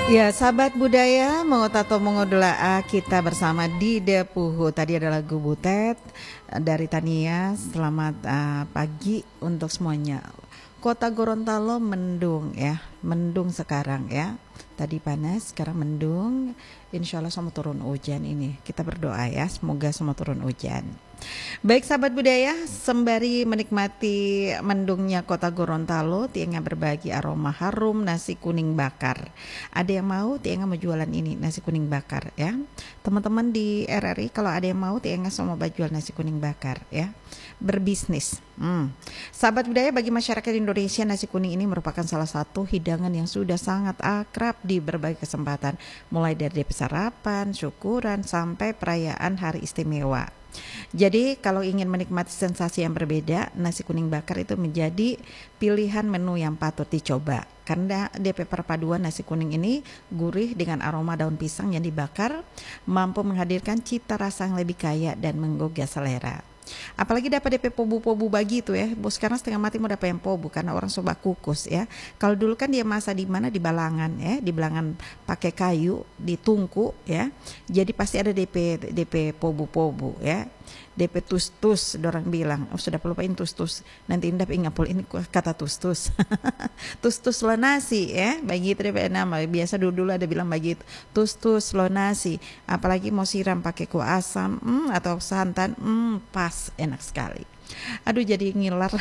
Ya, sahabat budaya, mengotato mengodola kita bersama di Depuhu. Tadi ada lagu Butet dari Tania. Selamat pagi untuk semuanya. Kota Gorontalo mendung ya, mendung sekarang ya. Tadi panas, sekarang mendung. Insya Allah semua turun hujan ini. Kita berdoa ya, semoga semua turun hujan. Baik sahabat budaya, sembari menikmati mendungnya kota Gorontalo, Tienga berbagi aroma harum nasi kuning bakar. Ada yang mau, Tienga mau jualan ini, nasi kuning bakar ya. Teman-teman di RRI, kalau ada yang mau, Tienga semua mau jual nasi kuning bakar ya. Berbisnis. Sahabat budaya, bagi masyarakat Indonesia, nasi kuning ini merupakan salah satu hidangan yang sudah sangat akrab di berbagai kesempatan, mulai dari sarapan, syukuran, sampai perayaan hari istimewa. Jadi kalau ingin menikmati sensasi yang berbeda, nasi kuning bakar itu menjadi pilihan menu yang patut dicoba. Karena DP perpaduan nasi kuning ini gurih dengan aroma daun pisang yang dibakar, mampu menghadirkan cita rasa yang lebih kaya dan menggugah selera. Apalagi dapat DP pobu-pobu bagi itu ya. Bos sekarang setengah mati mau dapat yang pobu karena orang soba kukus ya. Kalau dulu kan dia masak di mana, di balangan ya, di balangan pakai kayu, ditungku ya. Jadi pasti ada DP pobu-pobu ya. DP tus-tus, dorang bilang, oh sudah pelupain tus-tus, nanti indah ingat pul ini kata tus-tus. Tus-tus lo nasi ya, bagi itu DP nama, biasa dulu ada bilang bagi itu, tus-tus lo nasi, apalagi mau siram pakai kuah asam atau santan, pas, enak sekali. Aduh jadi ngiler.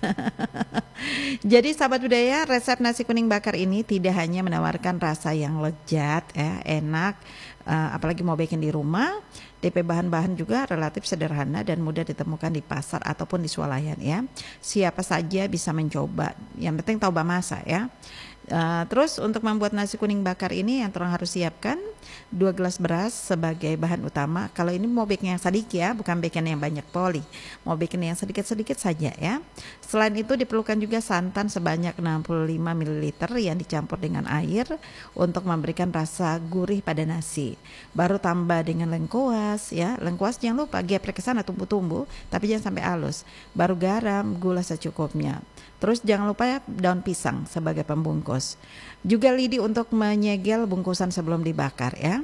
Jadi sahabat budaya, resep nasi kuning bakar ini tidak hanya menawarkan rasa yang lezat ya, enak, apalagi mau bikin di rumah. DP bahan-bahan juga relatif sederhana dan mudah ditemukan di pasar ataupun di swalayan ya. Siapa saja bisa mencoba, yang penting tahu masak ya. Terus untuk membuat nasi kuning bakar ini yang terang harus siapkan 2 gelas beras sebagai bahan utama. Kalau ini mau bikin yang sedikit ya, bukan bikin yang banyak poli. Mau bikin yang sedikit-sedikit saja ya. Selain itu diperlukan juga santan sebanyak 65 ml yang dicampur dengan air untuk memberikan rasa gurih pada nasi. Baru tambah dengan lengkuas ya. Lengkuas jangan lupa geprek ke sana tumbuh-tumbuh, tapi jangan sampai halus. Baru garam, gula secukupnya. Terus jangan lupa ya daun pisang sebagai pembungkus. Juga lidi untuk menyegel bungkusan sebelum dibakar ya.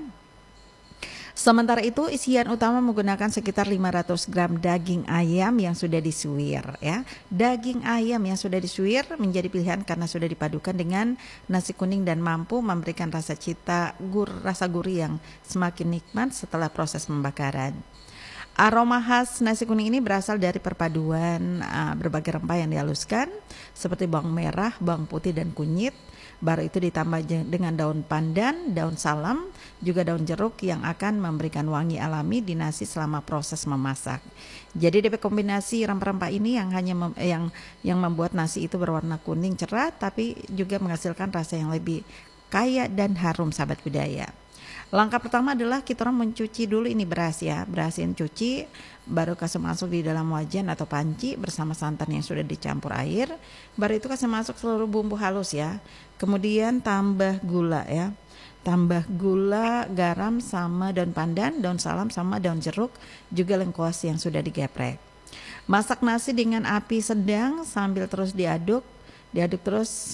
Sementara itu isian utama menggunakan sekitar 500 gram daging ayam yang sudah disuir ya. Daging ayam yang sudah disuir menjadi pilihan karena sudah dipadukan dengan nasi kuning dan mampu memberikan rasa rasa gurih yang semakin nikmat setelah proses pembakaran. Aroma khas nasi kuning ini berasal dari perpaduan berbagai rempah yang dihaluskan seperti bawang merah, bawang putih dan kunyit. Baru itu ditambah dengan daun pandan, daun salam, juga daun jeruk yang akan memberikan wangi alami di nasi selama proses memasak. Jadi DP kombinasi rempah-rempah ini yang yang membuat nasi itu berwarna kuning cerah tapi juga menghasilkan rasa yang lebih kaya dan harum sahabat budaya. Langkah pertama adalah kita orang mencuci dulu ini beras ya. Beras yang cuci baru kasih masuk di dalam wajan atau panci bersama santan yang sudah dicampur air. Baru itu kasih masuk seluruh bumbu halus ya. Kemudian tambah gula ya. Tambah gula, garam sama daun pandan, daun salam sama daun jeruk, juga lengkuas yang sudah digeprek. Masak nasi dengan api sedang sambil terus diaduk terus